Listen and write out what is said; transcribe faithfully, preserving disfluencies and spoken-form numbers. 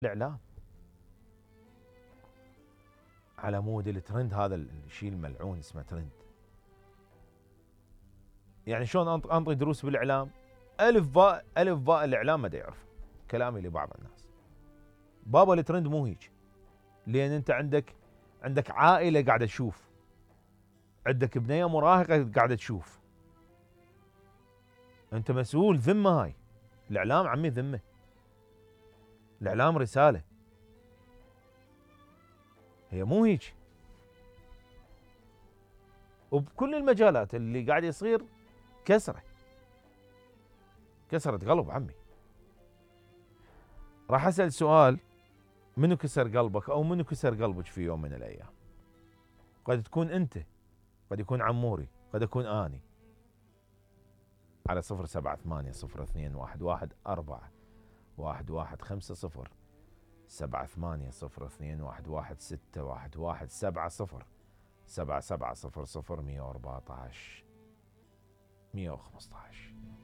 الاعلام على مود الترند، هذا الشيء الملعون اسمه ترند. يعني شلون انطي دروس بالاعلام؟ الف باء الف باء الاعلام ما دا يعرف كلامي لبعض الناس. بابا الترند مو هيك، لان انت عندك عندك عائله قاعده تشوف، عندك بنيه مراهقه قاعده تشوف، انت مسؤول، ذمه. هاي الاعلام عمي ذمه، الاعلام رساله، هي مو هيك. وبكل المجالات اللي قاعد يصير كسره كسرت قلب عمي. راح اسال سؤال: منو كسر قلبك او منو كسر قلبك في يوم من الايام؟ قد تكون انت، قد يكون عموري، قد اكون اني. على صفر سبعة ثمانية صفر اثنين واحد واحد أربعة واحد واحد خمسة صفر سبعة ثمانية صفر اثنين واحد واحد ستة واحد واحد سبعة صفر سبعة سبعة صفر صفر مية وأربعة عشر مية وخمسة عشر.